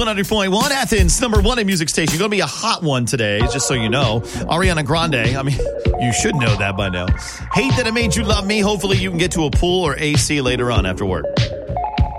100.1, Athens, number one in music station. Going to be a hot one today, just so you know. Ariana Grande. I mean, you should know that by now. Hate That It Made You Love Me. Hopefully you can get to a pool or AC later on after work.